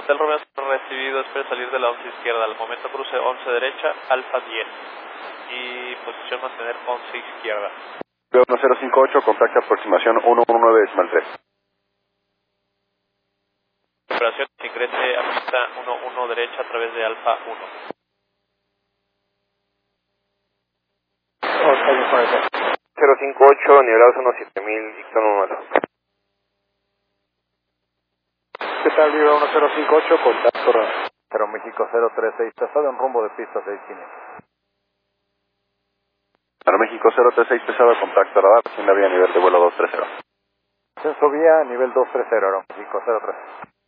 Hotel Romeo recibido, espere salir de la 11 izquierda, al momento cruce 11 derecha, Alfa 10 y posición mantener 11 izquierda. 1058, contacto aproximación 119.3. Operación ingrese a pista 11 derecha a través de Alfa 1. 058, nivelados 17000, dictón 1. ¿Qué tal, Viva 1058, contacto Aero México 036, pesado en rumbo de pista 6500. Aeroméxico 036, pesado, contacto radar, en la vía nivel de vuelo 230. Ascenso vía nivel 230, Aeroméxico 036.